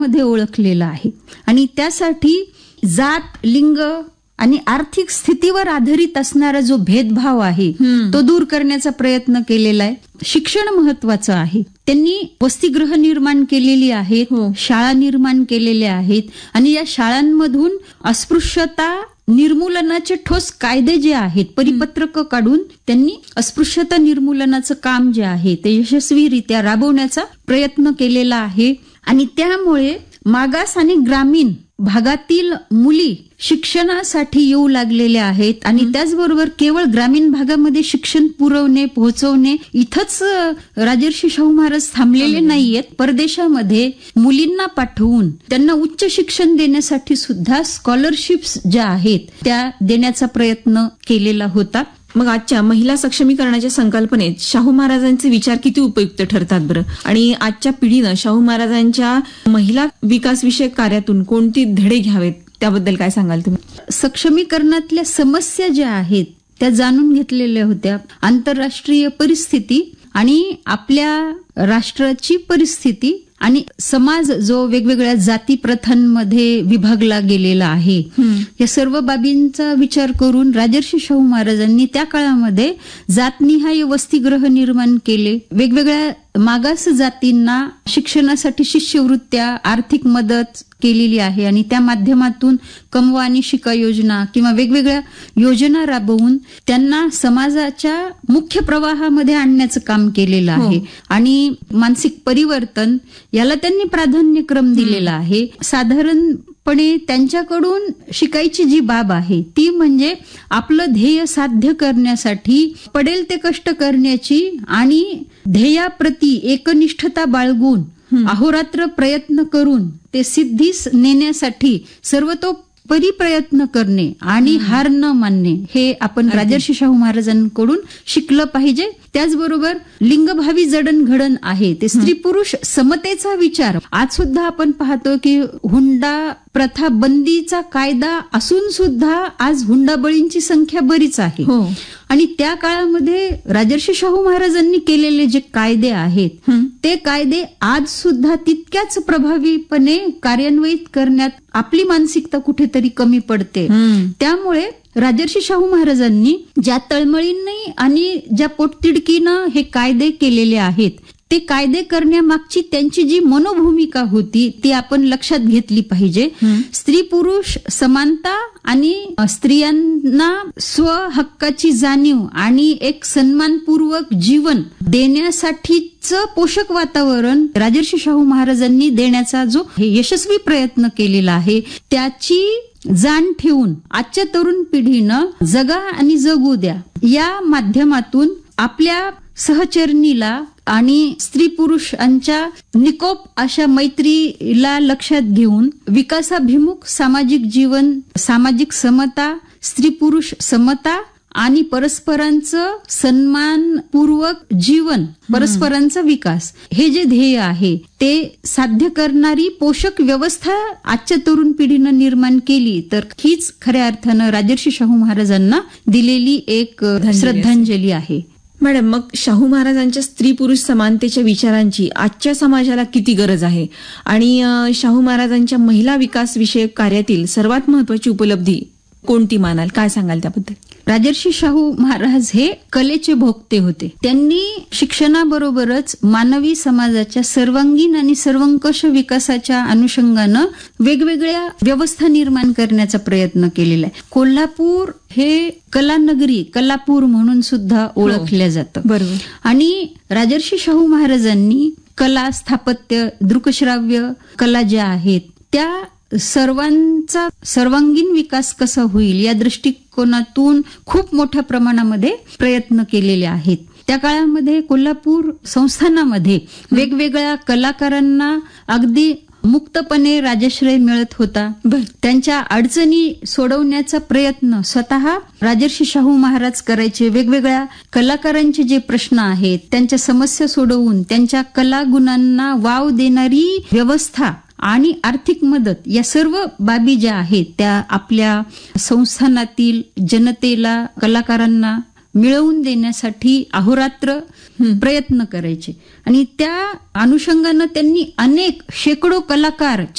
मध्ये ओळखलेलं आहे. आणि त्यासाठी जात, लिंग आणि आर्थिक स्थितीवर आधारित असणारा जो भेदभाव आहे तो दूर करण्याचा प्रयत्न केलेला आहे. शिक्षण महत्वाचं आहे. त्यांनी वसतिगृह निर्माण केलेली आहेत, शाळा निर्माण केलेल्या आहेत आणि या शाळांमधून अस्पृश्यता निर्मूलनाचे ठोस कायदे जे आहेत, परिपत्रक काढून त्यांनी अस्पृश्यता निर्मूलनाचं काम जे आहे ते यशस्वीरित्या राबवण्याचा प्रयत्न केलेला आहे. आणि त्यामुळे मागास आणि ग्रामीण भागातील मुली शिक्षणासाठी येऊ लागलेल्या आहेत. आणि त्याचबरोबर केवळ ग्रामीण भागामध्ये शिक्षण पुरवणे, पोहोचवणे इथंच राजर्षी शाहू महाराज थांबलेले नाहीयेत. परदेशामध्ये मुलींना पाठवून त्यांना उच्च शिक्षण देण्यासाठी सुद्धा स्कॉलरशिप्स ज्या आहेत त्या देण्याचा प्रयत्न केलेला होता. मग आजच्या महिला सक्षमीकरणाच्या संकल्पनेत शाहू महाराजांचे विचार किती उपयुक्त ठरतात बरं? आणि आजच्या पिढीनं शाहू महाराजांच्या महिला विकास विषयक कार्यातून कोणती धडे घ्यावेत त्याबद्दल काय सांगाल तुम्ही? सक्षमीकरणातल्या समस्या ज्या आहेत त्या जाणून घेतलेल्या होत्या. आंतरराष्ट्रीय परिस्थिती आणि आपल्या राष्ट्राची परिस्थिती आणि समाज जो वेगवेगळ्या जाती प्रथांमध्ये विभागला गेलेला आहे, या सर्व बाबींचा विचार करून राजर्षी शाहू महाराजांनी त्या काळामध्ये जातनिहाय वसतिगृह निर्माण केले. वेगवेगळ्या मागास जातींना शिक्षणासाठी शिष्यवृत्त्या, आर्थिक मदत केलेली आहे आणि त्या माध्यमातून कमवा आणि शिका योजना किंवा वेगवेगळ्या योजना राबवून त्यांना समाजाच्या मुख्य प्रवाहामध्ये आणण्याचं काम केलेलं आहे. आणि मानसिक परिवर्तन याला त्यांनी प्राधान्यक्रम दिलेला आहे. साधारणपणे त्यांच्याकडून शिकायची जी बाब आहे ती म्हणजे आपलं ध्येय साध्य करण्यासाठी पडेल ते कष्ट करण्याची आणि ध्येयाप्रती एकनिष्ठता बाळगून अहोरात्र प्रयत्न करून ते सिद्धीस नेण्यासाठी सर्वतोपरी प्रयत्न करणे आणि हार न मानणे हे आपण राजर्षी शाहू महाराजांकडून शिकलं पाहिजे. त्याचबरोबर लिंगभावी जडणघडण आहे ते स्त्री पुरुष समतेचा विचार आज सुद्धा आपण पाहतो की हुंडा प्रथा बंदीचा कायदा असून सुद्धा आज हुंडाबळींची संख्या बरीच आहे. आणि त्या काळामध्ये राजर्षी शाहू महाराजांनी केलेले जे कायदे आहेत ते कायदे आज सुद्धा तितक्याच प्रभावीपणे कार्यान्वित करण्यात आपली मानसिकता कुठेतरी कमी पडते. त्यामुळे राजर्षी शाहू महाराजांनी ज्या तळमळींनी आणि ज्या पोटतिडकीनं हे कायदे केलेले आहेत ते कायदे करण्यामागची त्यांची जी मनोभूमिका होती ती आपण लक्षात घेतली पाहिजे. स्त्री पुरुष समानता आणि स्त्रियांना स्वहक्काची जाणीव आणि एक सन्मानपूर्वक जीवन देण्यासाठीच पोषक वातावरण राजर्षी शाहू महाराजांनी देण्याचा जो यशस्वी प्रयत्न केलेला आहे त्याची जाण ठेवून आजच्या तरुण पिढीनं जगा आणि जगू द्या या माध्यमातून आपल्या सहचरणीला आणि स्त्री पुरुषांच्या निकोप अशा मैत्रीला लक्षात घेऊन विकासाभिमुख सामाजिक जीवन, सामाजिक समता, स्त्री पुरुष समता आणि परस्परांचं सन्मानपूर्वक जीवन, परस्परांचा विकास हे जे ध्येय आहे ते साध्य करणारी पोषक व्यवस्था आजच्या तरुण पिढीनं निर्माण केली तर हीच खऱ्या अर्थानं राजर्षी शाहू महाराजांना दिलेली एक श्रद्धांजली आहे. मॅडम, मग शाहू महाराजांच्या स्त्री पुरुष समानतेच्या विचारांची आजच्या समाजाला किती गरज आहे आणि शाहू महाराजांच्या महिला विकास विषयक कार्यातील सर्वात महत्वाची उपलब्धी कोणती मानाल? काय सांगाल त्याबद्दल? राजर्षी शाहू महाराज हे कलेचे भोक्ते होते. त्यांनी शिक्षणाबरोबरच मानवी समाजाच्या सर्वांगीण आणि सर्वंकष विकासाच्या अनुषंगानं वेगवेगळ्या व्यवस्था निर्माण करण्याचा प्रयत्न केलेला आहे. कोल्हापूर हे कलानगरी, कलापूर म्हणून सुद्धा ओळखल्या जातं. बरोबर. आणि राजर्षी शाहू महाराजांनी कला, स्थापत्य, दृकश्राव्य कला ज्या आहेत त्या सर्वांचा सर्वांगीण विकास कसा होईल या दृष्टिकोनातून खूप मोठ्या प्रमाणामध्ये प्रयत्न केलेले आहेत. त्या काळामध्ये कोल्हापूर संस्थानामध्ये वेगवेगळ्या कलाकारांना अगदी मुक्तपणे राजाश्रय मिळत होता. त्यांच्या अडचणी सोडवण्याचा प्रयत्न स्वतः राजर्षी शाहू महाराज करायचे. वेगवेगळ्या कलाकारांचे जे प्रश्न आहेत त्यांच्या समस्या सोडवून त्यांच्या कलागुणांना वाव देणारी व्यवस्था आणि आर्थिक मदत या सर्व बाबी ज्या आहेत त्या आपल्या संस्थानातील जनतेला, कलाकारांना मिळवून देण्यासाठी अहोरात्र प्रयत्न करायचे आणि त्या अनुषंगानं त्यांनी अनेक शेकडो कलाकार